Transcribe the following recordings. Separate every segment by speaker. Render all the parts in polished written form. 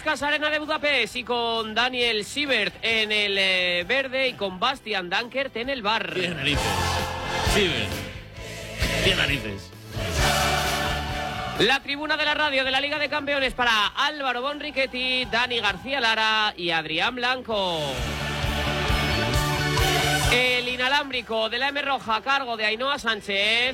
Speaker 1: Puskás Arena de Budapest y con Daniel Siebert en el verde y con Bastian Dankert en el bar.
Speaker 2: Tiene narices. Siebert. Tiene narices.
Speaker 1: La tribuna de la radio de la Liga de Campeones para Álvaro Bonrichetti, Dani García Lara y Adrián Blanco. El inalámbrico de la M Roja a cargo de Ainhoa Sánchez.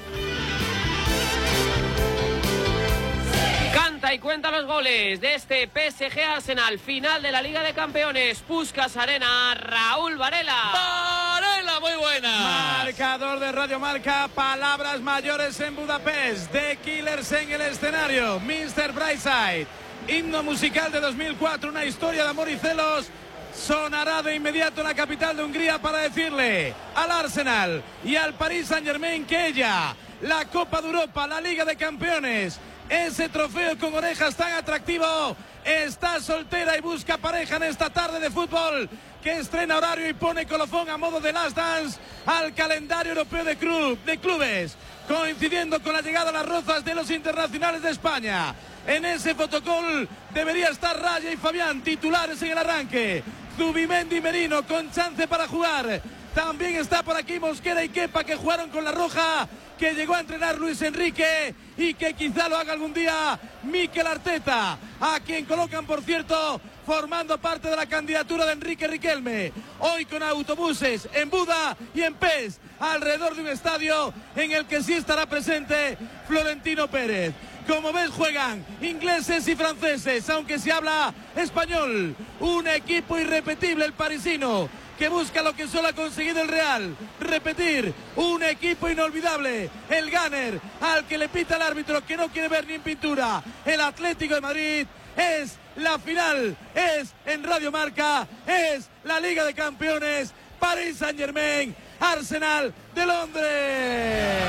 Speaker 1: Canta y cuenta los goles de este PSG Arsenal, final de la Liga de Campeones. Puskás Arena, Raúl Varela.
Speaker 2: Varela, muy buena.
Speaker 3: Marcador de Radio Marca, palabras mayores en Budapest. The Killers en el escenario. Mr. Brightside, himno musical de 2004, una historia de amor y celos. Sonará de inmediato en la capital de Hungría para decirle al Arsenal y al Paris Saint-Germain que ella, la Copa de Europa, la Liga de Campeones, ese trofeo con orejas tan atractivo, está soltera y busca pareja en esta tarde de fútbol que estrena horario y pone colofón a modo de Last Dance al calendario europeo de clubes, coincidiendo con la llegada a las rozas de los internacionales de España. En ese fotocall debería estar Raya y Fabián, titulares en el arranque. Zubimendi y Merino con chance para jugar. También está por aquí Mosquera y Kepa, que jugaron con la roja, que llegó a entrenar Luis Enrique y que quizá lo haga algún día Mikel Arteta, a quien colocan, por cierto, formando parte de la candidatura de Enrique Riquelme. Hoy con autobuses en Buda y en Pest, alrededor de un estadio en el que sí estará presente Florentino Pérez. Como ves, juegan ingleses y franceses, aunque se habla español. Un equipo irrepetible, el parisino, que busca lo que solo ha conseguido el Real: repetir. Un equipo inolvidable, el Gunner, al que le pita el árbitro, que no quiere ver ni en pintura el Atlético de Madrid. Es la final, es en Radio Marca, es la Liga de Campeones, Paris Saint-Germain, Arsenal de Londres.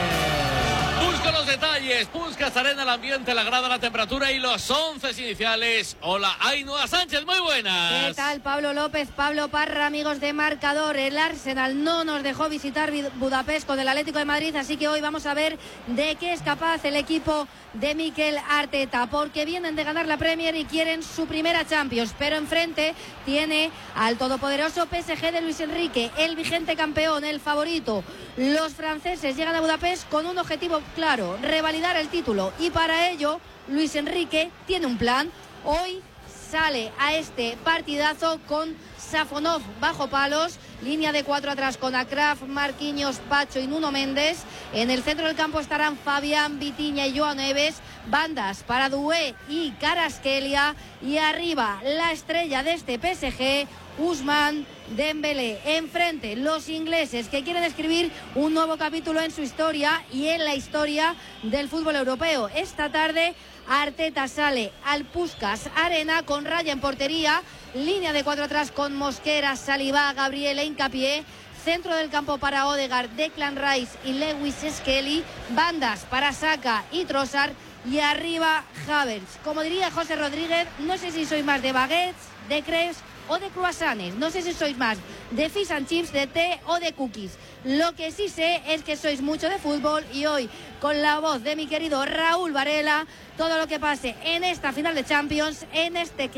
Speaker 2: Busco los detalles. Puskás Arena, el ambiente, la grada, la temperatura y los 11 iniciales. Hola, Ainhoa Sánchez, muy buenas.
Speaker 4: ¿Qué tal, Pablo López, Pablo Parra, amigos de Marcador? El Arsenal no nos dejó visitar Budapest con el Atlético de Madrid, así que hoy vamos a ver de qué es capaz el equipo de Mikel Arteta, porque vienen de ganar la Premier y quieren su primera Champions, pero enfrente tiene al todopoderoso PSG de Luis Enrique, el vigente campeón, el favorito. Los franceses llegan a Budapest con un objetivo claro: revalidar el título, y para ello Luis Enrique tiene un plan. Hoy sale a este partidazo con Safonov bajo palos, línea de 4 atrás con Akraf, Marquinhos, Pacho y Nuno Méndez. En el centro del campo estarán Fabián, Vitinha y Joao Neves, bandas para Doué y Kvaratskhelia, y arriba la estrella de este PSG, Ousmane Dembélé. Enfrente los ingleses, que quieren escribir un nuevo capítulo en su historia y en la historia del fútbol europeo. Esta tarde Arteta sale al Puskás Arena con Raya en portería, línea de 4 atrás con Mosquera, Saliba, Gabriel e Hincapié, centro del campo para Odegaard, Declan Rice y Lewis Skelly, bandas para Saka y Trossard, y arriba Havertz. Como diría José Rodríguez, no sé si sois más de baguettes, de crepes o de croissants, no sé si sois más de fish and chips, de té o de cookies. Lo que sí sé es que sois mucho de fútbol, y hoy, con la voz de mi querido Raúl Varela, todo lo que pase en esta final de Champions, en este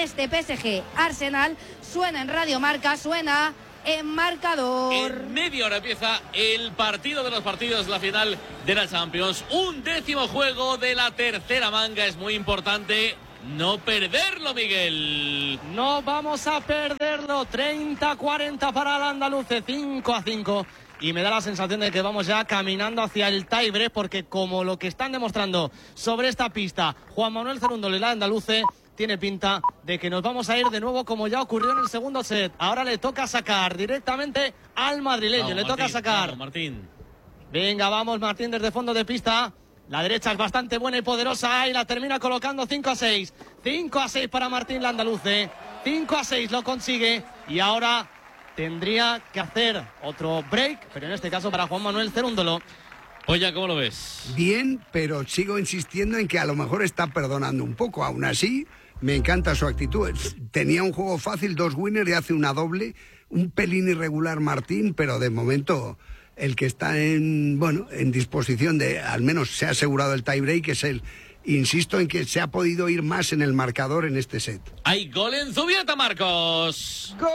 Speaker 4: PSG Arsenal, suena en Radio Marca, suena en Marcador.
Speaker 2: En media hora empieza el partido de los partidos, la final de la Champions. Un 10º juego de la tercera manga, es muy importante no perderlo, Miguel.
Speaker 5: No vamos a perderlo. 30-40 para el andaluce, 5-5. Y me da la sensación de que vamos ya caminando hacia el tie-break, porque como lo que están demostrando sobre esta pista Juan Manuel Cerúndolo y la andaluce, tiene pinta de que nos vamos a ir de nuevo, como ya ocurrió en el segundo set. Ahora le toca sacar directamente al madrileño.
Speaker 2: Vamos,
Speaker 5: le
Speaker 2: Martín,
Speaker 5: toca sacar.
Speaker 2: vamos, Martín.
Speaker 5: Venga, vamos, Martín, desde fondo de pista. La derecha es bastante buena y poderosa y la termina colocando 5-6. 5-6 para Martín Landaluce. 5-6 lo consigue, y ahora tendría que hacer otro break, pero en este caso para Juan Manuel Cerúndolo.
Speaker 2: Oye, ¿cómo lo ves?
Speaker 6: Bien, pero sigo insistiendo en que a lo mejor está perdonando un poco. Aún así, me encanta su actitud. Tenía un juego fácil, 2 winners, y hace una doble. Un pelín irregular Martín, pero de momento el que está en disposición de, al menos se ha asegurado el tiebreak, es él. insisto en que se ha podido ir más en el marcador en este set.
Speaker 2: Hay gol en Zubieta, Marcos.
Speaker 1: ¡Gol!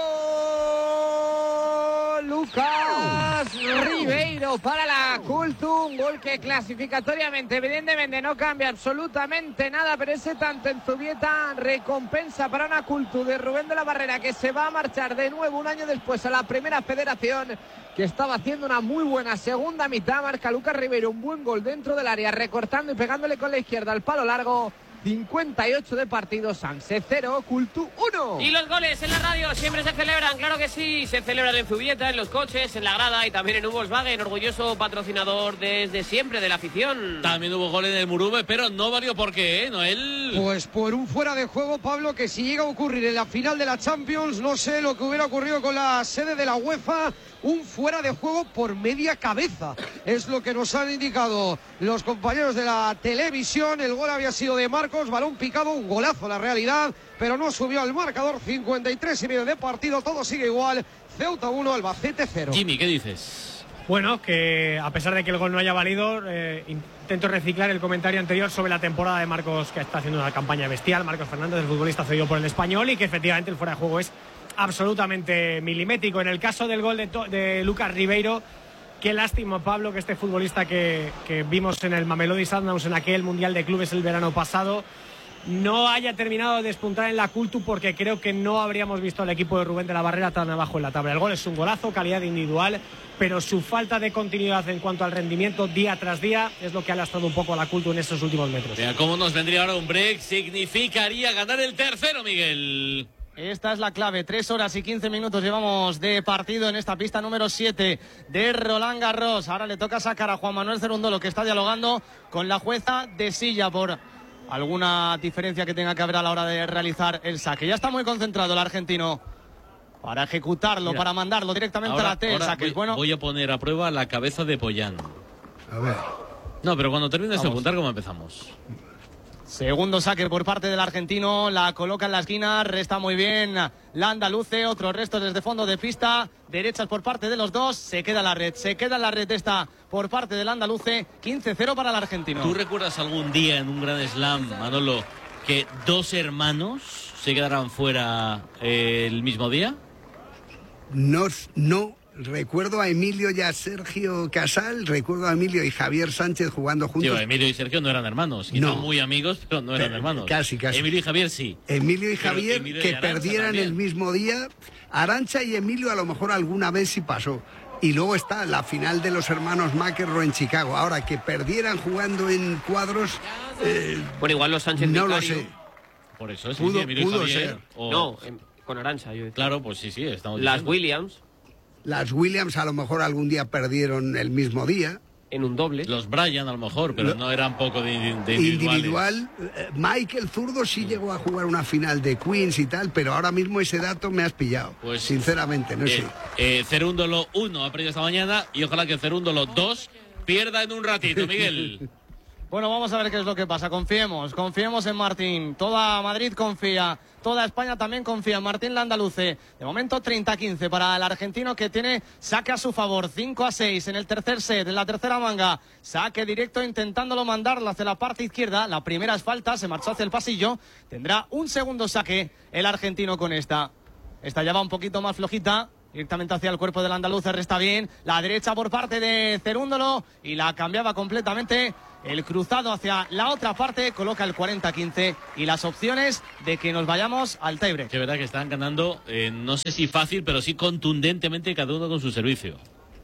Speaker 1: Lucas Ribeiro para la Cultu, un gol que clasificatoriamente evidentemente no cambia absolutamente nada, pero ese tanto en Zubieta recompensa para una Cultu de Rubén de la Barrera, que se va a marchar de nuevo un año después a la primera federación, que estaba haciendo una muy buena segunda mitad. Marca Lucas Ribeiro un buen gol dentro del área, recortando y pegándole con la izquierda al palo largo. 58 de partido, Sanse 0, Cultu 1.
Speaker 7: Y los goles en la radio siempre se celebran, claro que sí, se celebran en Zubieta, en los coches, en la grada y también en Volkswagen, orgulloso patrocinador desde siempre de la afición.
Speaker 2: También hubo gol en el Murube, pero no valió por qué, Noel.
Speaker 8: Pues por un fuera de juego, Pablo, que si llega a ocurrir en la final de la Champions, no sé lo que hubiera ocurrido con la sede de la UEFA. Un fuera de juego por media cabeza, es lo que nos han indicado los compañeros de la televisión. El gol había sido de Marcos, balón picado, un golazo la realidad, pero no subió al marcador. 53,5 de partido, todo sigue igual. Ceuta 1, Albacete 0.
Speaker 2: Jimmy, ¿qué dices?
Speaker 9: Bueno, que a pesar de que el gol no haya valido, intento reciclar el comentario anterior sobre la temporada de Marcos, que está haciendo una campaña bestial. Marcos Fernández, el futbolista cedido por el Español, y que efectivamente el fuera de juego es absolutamente milimétrico. En el caso del gol de Lucas Ribeiro, qué lástima, Pablo, que este futbolista que vimos en el Mamelodi Sundowns en aquel Mundial de Clubes el verano pasado no haya terminado de despuntar en la Cultu, porque creo que no habríamos visto al equipo de Rubén de la Barrera tan abajo en la tabla. El gol es un golazo, calidad individual, pero su falta de continuidad en cuanto al rendimiento día tras día es lo que ha lastrado un poco a la Cultu en estos últimos metros.
Speaker 2: Mira cómo nos vendría ahora un break, significaría ganar el tercero, Miguel.
Speaker 5: Esta es la clave, 3 horas y 15 minutos llevamos de partido en esta pista número 7 de Roland Garros. Ahora le toca sacar a Juan Manuel Cerúndolo, que está dialogando con la jueza de silla por alguna diferencia que tenga que haber a la hora de realizar el saque. Ya está muy concentrado el argentino para ejecutarlo, para mandarlo directamente a la T. El saque es bueno.
Speaker 2: Voy a poner a prueba la cabeza de Pollán.
Speaker 6: A ver.
Speaker 2: No, pero cuando termines de apuntar, ¿cómo empezamos?
Speaker 5: Segundo saque por parte del argentino, la coloca en la esquina, resta muy bien la andaluce, otros restos desde fondo de pista, derechas por parte de los dos, se queda en la red esta por parte del andaluce, 15-0 para el argentino.
Speaker 2: ¿Tú recuerdas algún día en un Grand Slam, Manolo, que dos hermanos se quedaran fuera el mismo día?
Speaker 6: No. Recuerdo a Emilio y a Sergio Casal, recuerdo a Emilio y Javier Sánchez jugando juntos.
Speaker 2: Tío, Emilio y Sergio no eran hermanos, no. Muy amigos, pero no eran hermanos.
Speaker 6: Casi.
Speaker 2: Emilio y Javier sí.
Speaker 6: Emilio y Javier, Emilio que y perdieran también el mismo día. Arantxa y Emilio a lo mejor alguna vez sí pasó. Y luego está la final de los hermanos McEnroe en Chicago. Ahora, que perdieran jugando en cuadros...
Speaker 7: bueno, igual los Sánchez
Speaker 6: no
Speaker 7: Vicario.
Speaker 6: Lo sé.
Speaker 2: Por eso, sí,
Speaker 6: pudo
Speaker 2: Emilio y Javier.
Speaker 6: Ser.
Speaker 7: No, con Arantxa, yo decía.
Speaker 2: Claro, pues sí, estamos
Speaker 7: Las
Speaker 2: diciendo.
Speaker 7: Williams.
Speaker 6: Las Williams a lo mejor algún día perdieron el mismo día.
Speaker 7: En un doble.
Speaker 2: Los Bryan a lo mejor, pero no eran poco de
Speaker 6: individual. Michael Zurdo sí llegó a jugar una final de Queens y tal, pero ahora mismo ese dato me has pillado. Pues, sinceramente, no sé.
Speaker 2: Cerúndolo 1 ha perdido esta mañana y ojalá que Cerúndolo 2 pierda en un ratito, Miguel.
Speaker 5: Bueno, vamos a ver qué es lo que pasa. Confiemos en Martín. Toda Madrid confía, toda España también confía en Martín Landaluce. De momento 30-15 para el argentino, que tiene saque a su favor, 5-6 en el tercer set, en la tercera manga. Saque directo intentándolo mandar hacia la parte izquierda. La primera es falta, se marchó hacia el pasillo. Tendrá un segundo saque el argentino con esta. Esta ya va un poquito más flojita. Directamente hacia el cuerpo del andaluz, resta bien. La derecha por parte de Cerúndolo y la cambiaba completamente. El cruzado hacia la otra parte coloca el 40-15 y las opciones de que nos vayamos al tiebreak.
Speaker 2: Que verdad que están ganando, no sé si fácil, pero sí contundentemente cada uno con su servicio.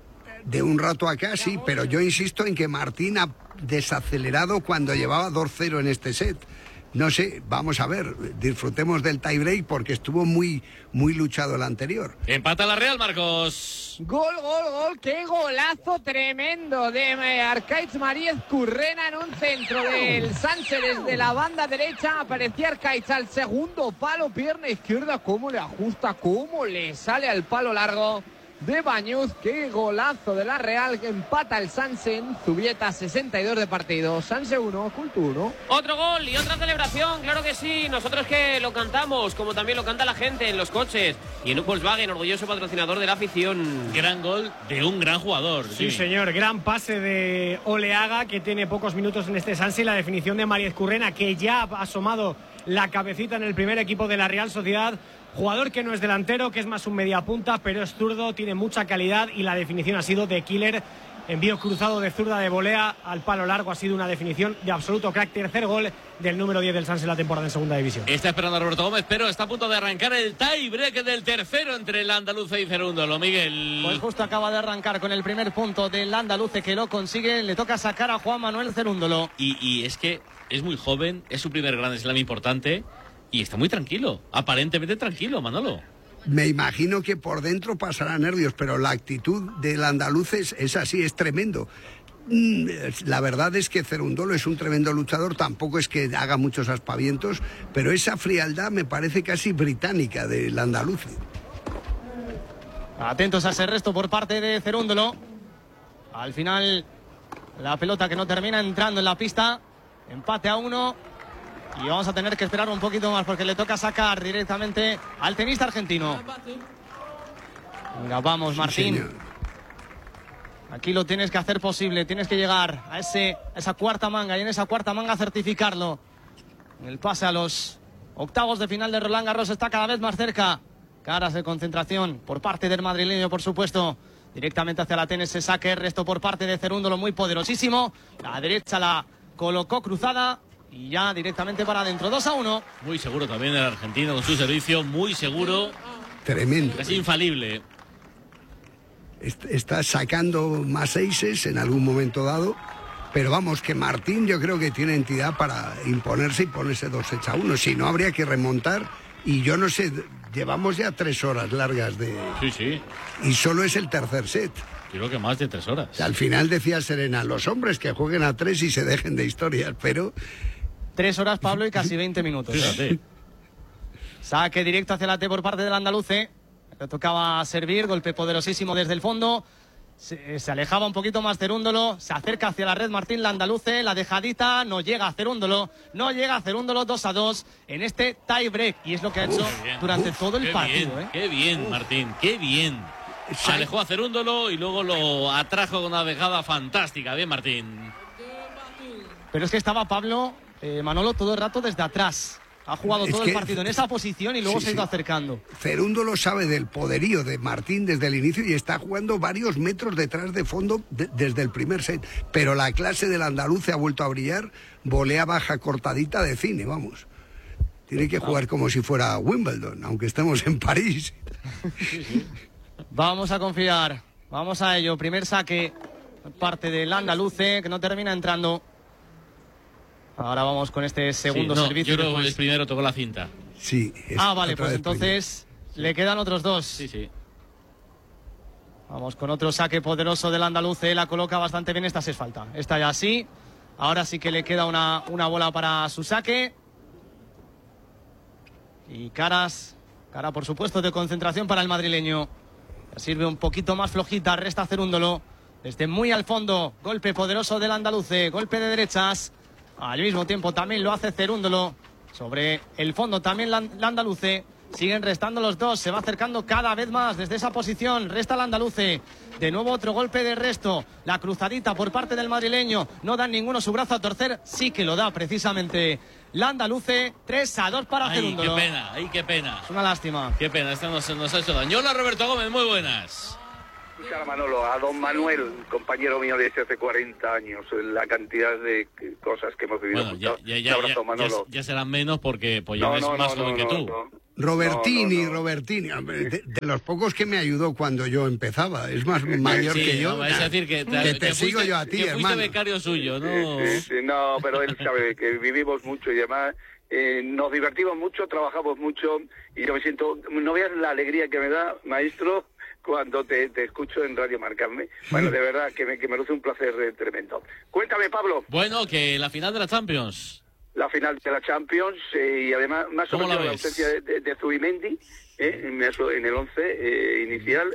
Speaker 6: De un rato acá sí, pero yo insisto en que Martín ha desacelerado cuando llevaba 2-0 en este set. No sé, vamos a ver, disfrutemos del tiebreak porque estuvo muy luchado el anterior.
Speaker 2: Empata la Real, Marcos.
Speaker 1: Gol, qué golazo tremendo de Arcaiz Maríez Currena en un centro del Sánchez desde la banda derecha. Aparecía Arcaiz al segundo palo, pierna izquierda, cómo le ajusta, cómo le sale al palo largo. de Bañuz. Qué golazo de la Real, que empata el Sanse en Zubieta. 62 de partido. Sanse 1, Culto 1.
Speaker 7: Otro gol y otra celebración, claro que sí. Nosotros que lo cantamos, como también lo canta la gente en los coches. Y en un Volkswagen, orgulloso patrocinador de la afición.
Speaker 2: Gran gol de un gran jugador.
Speaker 9: Sí, señor. Gran pase de Oleaga, que tiene pocos minutos en este Sanse. Y la definición de Mariez Currena, que ya ha asomado la cabecita en el primer equipo de la Real Sociedad. Jugador que no es delantero, que es más un mediapunta, pero es zurdo, tiene mucha calidad y la definición ha sido de killer. Envío cruzado de zurda de volea al palo largo, ha sido una definición de absoluto crack. Tercer gol del número 10 del Sanse en la temporada en segunda división.
Speaker 2: Está esperando a Roberto Gómez, pero está a punto de arrancar el tie break del tercero entre el Andaluce y Cerúndolo. Miguel.
Speaker 5: Pues justo acaba de arrancar con el primer punto del Andaluce, que lo consigue. Le toca sacar a Juan Manuel Cerúndolo.
Speaker 2: Y es que es muy joven, es su primer Grand Slam importante y está muy tranquilo, aparentemente tranquilo, Manolo.
Speaker 6: Me imagino que por dentro pasará nervios, pero la actitud del andaluz es así, es tremendo. La verdad es que Cerúndolo es un tremendo luchador, tampoco es que haga muchos aspavientos, pero esa frialdad me parece casi británica del andaluz.
Speaker 5: Atentos a ese resto por parte de Cerúndolo. Al final, la pelota que no termina entrando en la pista. Empate a 1. Y vamos a tener que esperar un poquito más porque le toca sacar directamente al tenista argentino. Venga, vamos, Martín.
Speaker 6: Sí,
Speaker 5: aquí lo tienes que hacer posible. Tienes que llegar a esa cuarta manga y en esa cuarta manga certificarlo. El pase a los octavos de final de Roland Garros está cada vez más cerca. Caras de concentración por parte del madrileño, por supuesto. Directamente hacia la tenis, ese saque, resto por parte de Cerúndolo, muy poderosísimo. La derecha la colocó cruzada y ya directamente para adentro. 2-1.
Speaker 2: Muy seguro también el argentino con su servicio, muy seguro.
Speaker 6: Tremendo.
Speaker 2: Es infalible.
Speaker 6: Está sacando más aces en algún momento dado, pero vamos, que Martín yo creo que tiene entidad para imponerse y ponerse 2-1. Si no, habría que remontar. Y yo no sé, llevamos ya 3 horas largas de...
Speaker 2: Sí.
Speaker 6: Y solo es el tercer set.
Speaker 2: Creo que más de 3 horas.
Speaker 6: Al final decía Serena, los hombres que jueguen a 3 y se dejen de historias, pero...
Speaker 5: 3 horas, Pablo, y casi 20 minutos.
Speaker 2: Fíjate.
Speaker 5: Saque directo hacia la T por parte del andaluce. Le tocaba servir, golpe poderosísimo desde el fondo. Se alejaba un poquito más Cerúndolo. Se acerca hacia la red Martín Landaluce. La dejadita no llega a Cerúndolo. 2-2 en este tie break. Y es lo que ha hecho durante todo el partido.
Speaker 2: Qué bien, Martín, qué bien. Se alejó a Cerúndolo y luego lo atrajo con una dejada fantástica. Bien, Martín.
Speaker 5: Pero es que estaba Pablo, Manolo, todo el rato desde atrás. Ha jugado todo el partido en esa posición y luego se ha ido acercando.
Speaker 6: Cerúndolo sabe del poderío de Martín desde el inicio y está jugando varios metros detrás de fondo desde el primer set. Pero la clase del andaluz ha vuelto a brillar, volea baja cortadita de cine, vamos. Tiene que jugar como si fuera Wimbledon, aunque estemos en París.
Speaker 5: Vamos a confiar, vamos a ello. Primer saque, parte del andaluce, que no termina entrando. Ahora vamos con este segundo servicio.
Speaker 2: Yo creo que el primero tocó la cinta.
Speaker 6: Sí.
Speaker 5: Vale, pues entonces le quedan otros 2.
Speaker 2: Sí.
Speaker 5: Vamos con otro saque poderoso del andaluce. La coloca bastante bien. Esta sí es falta. Esta ya sí. Ahora sí que le queda una bola para su saque. Y cara por supuesto de concentración para el madrileño. Ya sirve un poquito más flojita. Resta Cerúndolo. Desde muy al fondo. Golpe poderoso del andaluce. Golpe de derechas. Al mismo tiempo también lo hace Cerúndolo. Sobre el fondo también la andaluce. Siguen restando los dos. Se va acercando cada vez más desde esa posición. Resta el andaluce. De nuevo otro golpe de resto. La cruzadita por parte del madrileño. No dan ninguno su brazo a torcer. Sí que lo da precisamente la andaluce. 3-2 para Cerúndolo.
Speaker 2: Qué pena.
Speaker 5: Es una lástima.
Speaker 2: Qué pena, esta nos ha hecho daño. Hola, Roberto Gómez, muy buenas.
Speaker 10: Escuchar a Manolo, a don Manuel, compañero mío desde hace 40 años, la cantidad de cosas que hemos vivido.
Speaker 2: Bueno, un abrazo, Manolo. Ya serán menos porque pues ya es más joven que tú.
Speaker 6: Robertini, de los pocos que me ayudó cuando yo empezaba, es más mayor que yo.
Speaker 2: Es decir, que
Speaker 6: te sigo yo a ti,
Speaker 2: que
Speaker 6: hermano.
Speaker 2: Fuiste becario suyo, ¿no?
Speaker 10: Sí, no, pero él sabe que vivimos mucho y demás. Nos divertimos mucho, trabajamos mucho y yo me siento, no veas la alegría que me da, maestro, cuando te escucho en Radio Marcarme. Bueno, de verdad que me luce un placer tremendo. Cuéntame, Pablo.
Speaker 2: Bueno, que la final de la Champions.
Speaker 10: La final de la Champions y además más o menos la ausencia de Zubimendi en el 11 inicial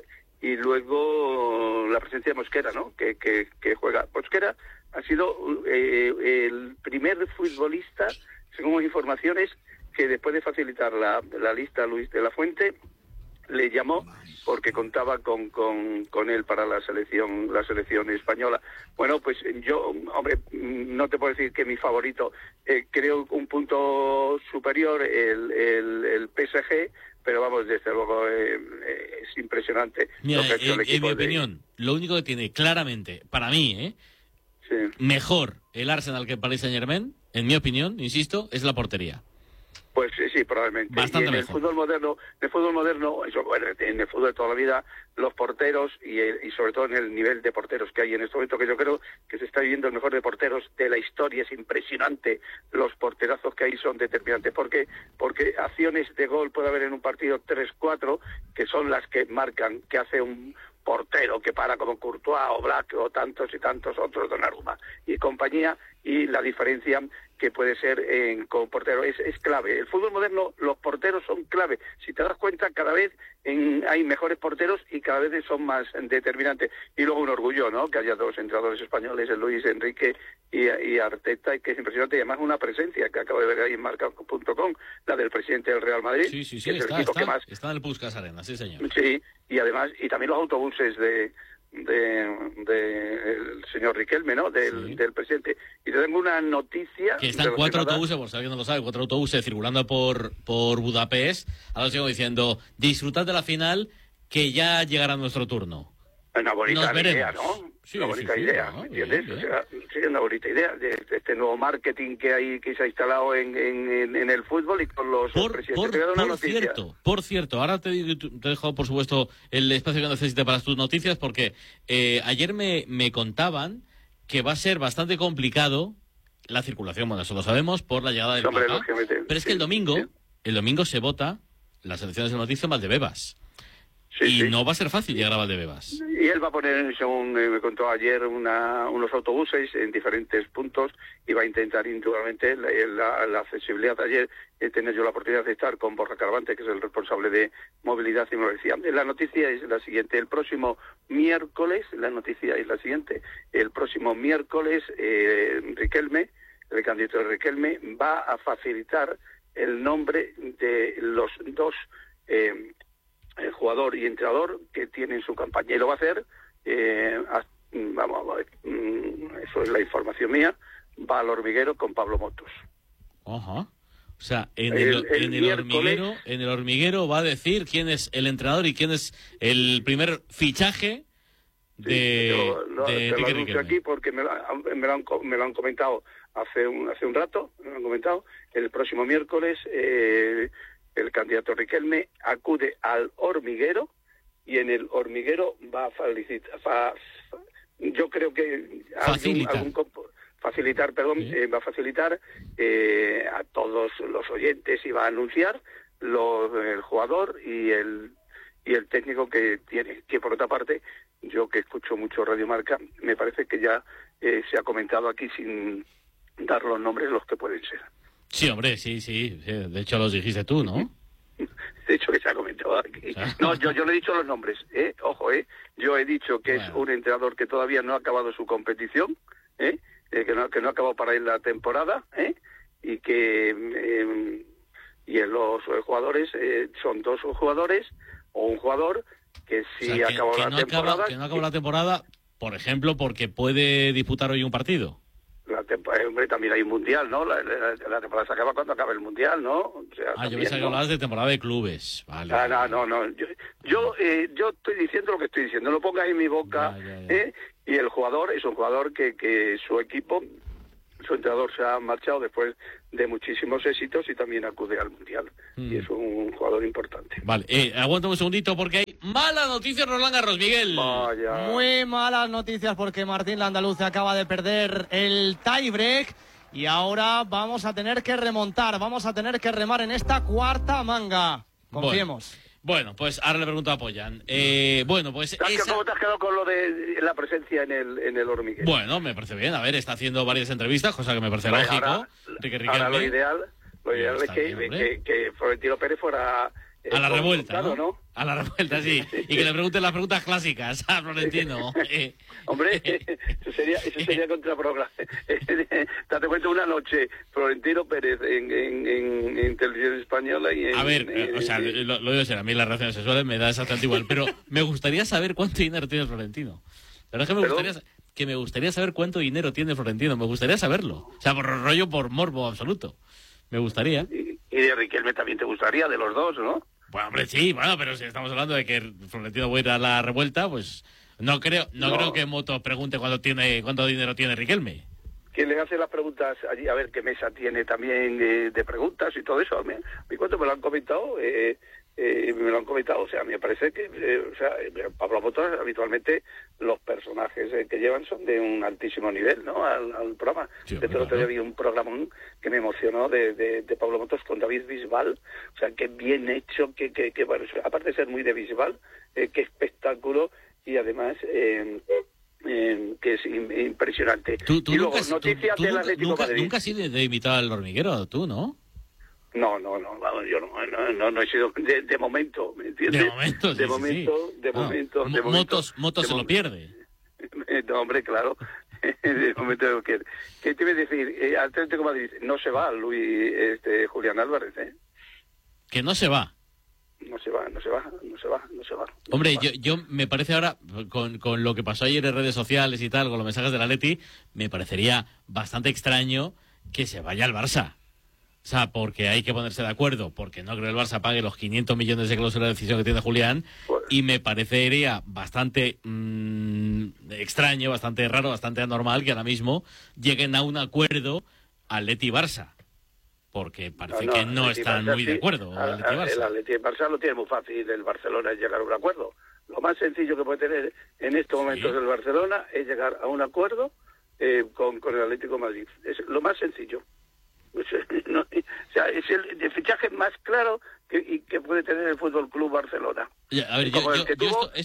Speaker 10: y luego la presencia de Mosquera, ¿no? Que juega. Mosquera ha sido el primer futbolista, según informaciones, que después de facilitar la lista a Luis de la Fuente, le llamó porque contaba con él para la selección española. Bueno, pues yo, hombre, no te puedo decir que mi favorito, creo un punto superior el PSG, pero vamos, desde luego es impresionante.
Speaker 2: Mira,
Speaker 10: lo que ha hecho el
Speaker 2: en
Speaker 10: equipo
Speaker 2: mi opinión, lo único que tiene claramente, para mí,
Speaker 10: sí,
Speaker 2: mejor el Arsenal que el Paris Saint-Germain, en mi opinión, insisto, es la portería.
Speaker 10: Pues sí, probablemente.
Speaker 2: Bastante
Speaker 10: y en el
Speaker 2: mejor.
Speaker 10: fútbol moderno, bueno, en el fútbol de toda la vida, los porteros y sobre todo en el nivel de porteros que hay en este momento, que yo creo que se está viviendo el mejor de porteros de la historia, es impresionante. Los porterazos que hay son determinantes. Porque acciones de gol puede haber en un partido 3-4, que son las que marcan, que hace un portero que para como Courtois o Black o tantos y tantos otros, Donnarumma y compañía, y la diferencia que puede ser con portero es clave. El fútbol moderno, los porteros son clave. Si te das cuenta, cada vez hay mejores porteros y cada vez son más determinantes. Y luego un orgullo, ¿no?, que haya dos entrenadores españoles, el Luis Enrique y Arteta, y que es impresionante. Y además una presencia que acabo de ver ahí en marca.com, la del presidente del Real Madrid.
Speaker 2: Sí,
Speaker 10: que es el equipo que más...
Speaker 2: está en el Puskás Arena, sí, señor.
Speaker 10: Sí, y además, y también los autobuses del señor Riquelme, ¿no?, del presidente. Y te tengo una noticia...
Speaker 2: Que están 4 autobuses, por si alguien no lo sabe, 4 autobuses circulando por Budapest. Ahora os sigo diciendo, disfrutad de la final, que ya llegará nuestro turno.
Speaker 10: Una bonita idea, ¿no?
Speaker 2: Sí,
Speaker 10: una bonita idea, ¿me entiendes?
Speaker 2: Bien.
Speaker 10: O sea, sí, una bonita idea de este nuevo marketing que se ha instalado en el fútbol y con los presidentes. Te voy a dar una noticia.
Speaker 2: Por cierto, ahora te dejo, por supuesto, el espacio que necesites para tus noticias, porque ayer me contaban que va a ser bastante complicado la circulación, bueno, eso lo sabemos, por la llegada del Papa, pero es que el domingo se vota las elecciones de noticias en Valdebebas. Y no va a ser fácil llegar a Valdebebas.
Speaker 10: Y él va a poner, según me contó ayer, unos autobuses en diferentes puntos y va a intentar indudablemente la accesibilidad. Ayer he tenido yo la oportunidad de estar con Borja Caravante, que es el responsable de movilidad, y me lo decía. La noticia es la siguiente: el próximo miércoles, el próximo miércoles Riquelme, el candidato de Riquelme, va a facilitar el nombre de los dos el jugador y entrenador que tienen su campaña, y lo va a hacer, vamos a ver, eso es la información mía, va al Hormiguero con Pablo Motos.
Speaker 2: Ajá. O sea, en el hormiguero va a decir quién es el entrenador y quién es el primer fichaje de Enrique Riquelme.
Speaker 10: Aquí porque me lo han comentado hace un rato, el próximo miércoles el candidato Riquelme acude al Hormiguero y en el Hormiguero va a yo creo que va a facilitar a todos los oyentes y va a anunciar el jugador y el técnico que tiene, que por otra parte, yo que escucho mucho Radio Marca, me parece que ya se ha comentado aquí sin dar los nombres los que pueden ser.
Speaker 2: Sí, hombre, sí. De hecho, los dijiste tú, ¿no?
Speaker 10: De hecho, que se ha comentado aquí. No, yo no he dicho los nombres, ojo, yo he dicho que es un entrenador que todavía no ha acabado su competición, que no ha acabado para él la temporada, y que los jugadores son dos jugadores o un jugador que sí ha acabado la temporada.
Speaker 2: Que no acabó la temporada, por ejemplo, porque puede disputar hoy un partido.
Speaker 10: Hombre, también hay un mundial, ¿no? La temporada se acaba cuando acaba el mundial, ¿no? O sea,
Speaker 2: yo pensaba que hablabas de temporada de clubes. Vale.
Speaker 10: No. Yo estoy diciendo lo que estoy diciendo. No lo pongas en mi boca. Ya. Y el jugador es un jugador que su equipo, su entrenador se ha marchado después de muchísimos éxitos y también acude al mundial. Y es un jugador importante.
Speaker 2: Vale, aguanta un segundito porque hay malas noticias, Roland Garros, Miguel.
Speaker 10: Vaya.
Speaker 5: Muy malas noticias porque Martín Landaluz acaba de perder el tiebreak y ahora vamos a tener que remontar, vamos a tener que remar en esta cuarta manga. Confiemos.
Speaker 2: Bueno, pues ahora le pregunto a Poyan. Pues
Speaker 10: ¿Cómo te has quedado con lo de la presencia en el Hormiguero?
Speaker 2: Bueno, me parece bien. A ver, está haciendo varias entrevistas, cosa que me parece lógico.
Speaker 10: Ahora lo ideal es que Florentino Pérez fuera...
Speaker 2: a la revuelta,
Speaker 10: ¿no?
Speaker 2: A la revuelta, sí. Y que le pregunten las preguntas clásicas a Florentino.
Speaker 10: Hombre, eso sería contraprogramado. Date cuenta, una noche, Florentino Pérez en televisión española y en...
Speaker 2: A ver, o sea, lo digo en serio, a mí las relaciones sexuales me da exactamente igual, pero me gustaría saber cuánto dinero tiene Florentino. La verdad es que me gustaría saber cuánto dinero tiene Florentino, me gustaría saberlo. O sea, por rollo, por morbo absoluto. Me gustaría.
Speaker 10: Y de Riquelme también te gustaría, de los dos, ¿no?
Speaker 2: Bueno, hombre, sí, bueno, pero si estamos hablando de que Florentino va a ir a la revuelta, pues no creo que Motos pregunte cuánto dinero tiene Riquelme.
Speaker 10: ¿Quién le hace las preguntas allí? A ver qué mesa tiene también de preguntas y todo eso. A mí cuando me lo han comentado, o sea, me parece que Pablo Motos, habitualmente los personajes que llevan son de un altísimo nivel, ¿no? Al programa.
Speaker 2: Sí,
Speaker 10: de otro día vi un programón que me emocionó de Pablo Motos con David Bisbal, o sea, que bien hecho, que bueno, aparte de ser muy de Bisbal, qué espectáculo, y además que es impresionante.
Speaker 2: Y
Speaker 10: luego, noticias del Atlético de Madrid.
Speaker 2: Nunca has sido de invitar al hormiguero, tú, ¿no?
Speaker 10: No, yo no he sido de momento, ¿me entiendes?
Speaker 2: De momento, Motos se lo pierde.
Speaker 10: No, hombre, claro. De momento ¿qué te iba a decir? Atlético de Madrid no se va, Julián Álvarez, ¿eh?
Speaker 2: Que no se va.
Speaker 10: No se va.
Speaker 2: Hombre, yo me parece ahora, con lo que pasó ayer en redes sociales y tal, con los mensajes del Atleti, me parecería bastante extraño que se vaya al Barça. O sea, porque hay que ponerse de acuerdo, porque no creo que el Barça pague los 500 millones de cláusula de decisión que tiene Julián, y me parecería bastante extraño, bastante raro, bastante anormal que ahora mismo lleguen a un acuerdo Atleti-Barça, porque parece que no están muy de acuerdo.
Speaker 10: El Atleti-Barça lo tiene muy fácil, el Barcelona es llegar a un acuerdo. Lo más sencillo que puede tener en estos momentos el Barcelona es llegar a un acuerdo con el Atlético de Madrid. Es lo más sencillo. O sea, es el fichaje más claro que puede tener el Fútbol Club Barcelona.
Speaker 2: A ver,
Speaker 10: como el que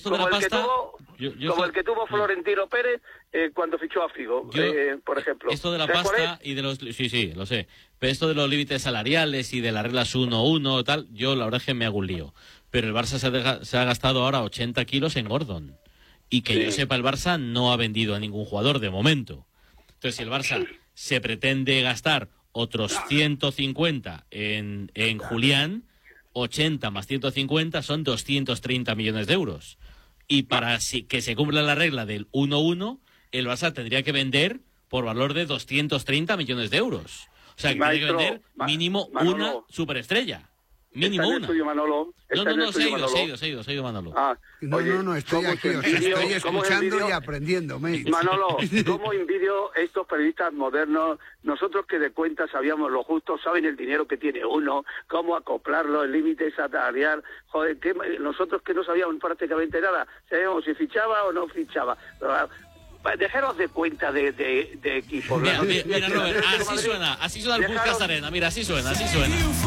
Speaker 10: tuvo Florentino Pérez cuando fichó a Figo, por ejemplo.
Speaker 2: Esto de la pasta y de los... Sí, lo sé. Pero esto de los límites salariales y de las reglas 1-1 tal, yo la verdad es que me hago un lío. Pero el Barça se ha gastado ahora 80 kilos en Gordon. Y que yo sepa, el Barça no ha vendido a ningún jugador de momento. Entonces, si el Barça se pretende gastar otros 150 en Julián, 80 más 150 son 230 millones de euros. Y para que se cumpla la regla del 1-1, el Barça tendría que vender por valor de 230 millones de euros. O sea, que tiene que vender mínimo una superestrella. Mínimo una.
Speaker 10: Manolo.
Speaker 2: Se ha ido Manolo.
Speaker 6: No, estoy aquí, os estoy escuchando y aprendiendo, mate.
Speaker 10: Manolo, ¿cómo envidio estos periodistas modernos? Nosotros que de cuenta sabíamos lo justo, saben el dinero que tiene uno, cómo acoplarlo, el límite salarial. Joder, nosotros que no sabíamos prácticamente nada, sabíamos si fichaba o no fichaba. Dejaros de cuenta de equipo.
Speaker 2: Mira, Robert, así suena el Puigdemont Arena. Mira, así suena.